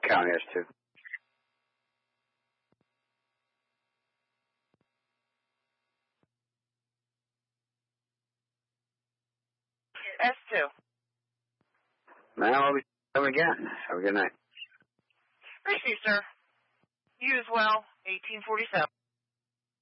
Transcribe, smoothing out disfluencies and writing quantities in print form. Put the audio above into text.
County S2. S2. Ma'am, I'll be coming again. Have a good night. Receive, sir. You as well. 1847.